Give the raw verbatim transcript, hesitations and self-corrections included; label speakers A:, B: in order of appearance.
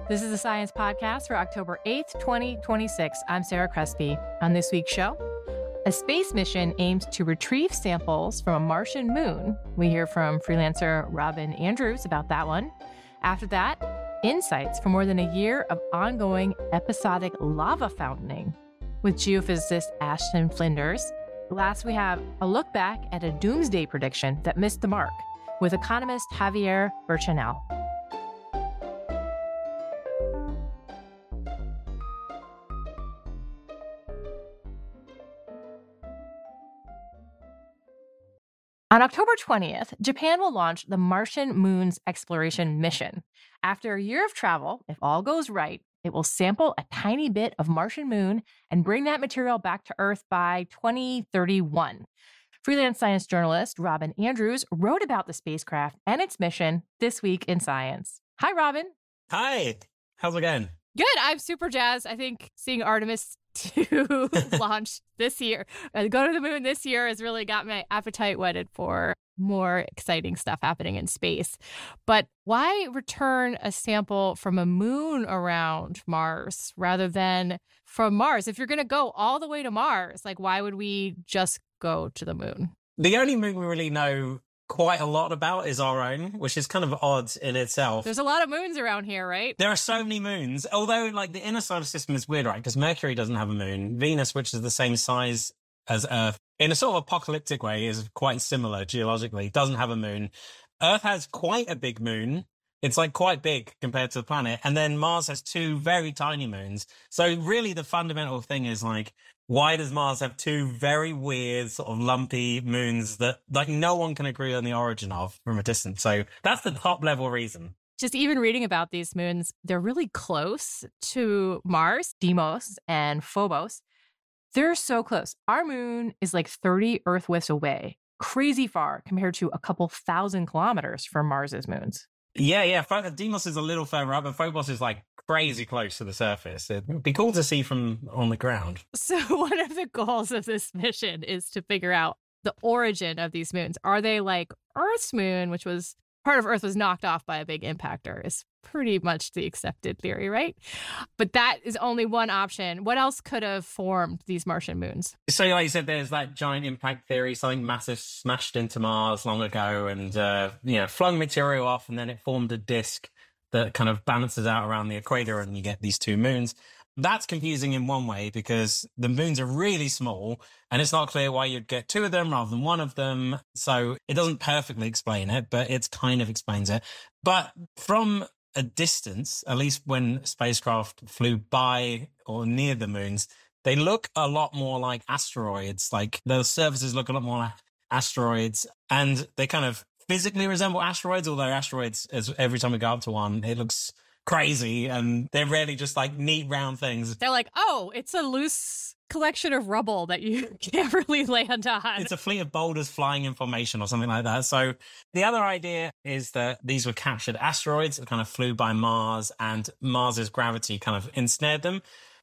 A: This is the Science Podcast for October eighth, twenty twenty-six. I'm Sarah Crespi. On this week's show, a space mission aims to retrieve samples from a Martian moon. We hear from freelancer Robin Andrews about that one. After that, insights from more than a year of ongoing episodic lava fountaining with geophysicist Ashton Flinders. Last, we have a look back at a doomsday prediction that missed the mark with economist Javier Berchanel. On October twentieth, Japan will launch the Martian Moon's exploration mission. After a year of travel, if all goes right, it will sample a tiny bit of Martian moon and bring that material back to Earth by twenty thirty-one. Freelance science journalist Robin Andrews wrote about the spacecraft and its mission this week in Science. Hi, Robin.
B: Hi. How's it going?
A: Good. I'm super jazzed. I think seeing Artemis two launch this year, uh, go to the moon this year has really got my appetite whetted for more exciting stuff happening in space. But why return a sample from a moon around Mars rather than from Mars? If you're going to go all the way to Mars, like why would we just go to the moon?
B: The only moon we really know quite a lot about is our own, which is kind of odd in itself.
A: There's a lot of moons around here, right?
B: There are so many moons, although like the inner solar system is weird, right? Because Mercury doesn't have a moon. Venus, which is the same size as Earth, in a sort of apocalyptic way, is quite similar geologically, doesn't have a moon. Earth has quite a big moon. It's like quite big compared to the planet. And then Mars has two very tiny moons. So really the fundamental thing is like, why does Mars have two very weird sort of lumpy moons that like no one can agree on the origin of from a distance? So that's the top level reason.
A: Just even reading about these moons, they're really close to Mars, Deimos and Phobos. They're so close. Our moon is like thirty Earth widths away, crazy far compared to a couple thousand kilometers from Mars's moons.
B: Yeah, yeah. Deimos is a little further up, but Phobos is like crazy close to the surface. It'd be cool to see from on the ground.
A: So one of the goals of this mission is to figure out the origin of these moons. Are they like Earth's moon, which was part of Earth was knocked off by a big impactor? Is pretty much the accepted theory, right? But that is only one option. What else could have formed these Martian moons?
B: So like you said, there's that giant impact theory, something massive smashed into Mars long ago and, uh, you know, flung material off and then it formed a disk that kind of balances out around the equator and you get these two moons. That's confusing in one way because the moons are really small and it's not clear why you'd get two of them rather than one of them. So it doesn't perfectly explain it, but it kind of explains it. But from a distance, at least when spacecraft flew by or near the moons, they look a lot more like asteroids. Like the surfaces look a lot more like asteroids and they kind of physically resemble asteroids, although asteroids, as every time we go up to one, it looks crazy and they're really just like neat round things.
A: They're like, oh, it's a loose collection of rubble that you can't really land on.
B: It's a fleet of boulders flying in formation or something like that. So the other idea is that these were captured asteroids that kind of flew by Mars and Mars's gravity kind of ensnared them.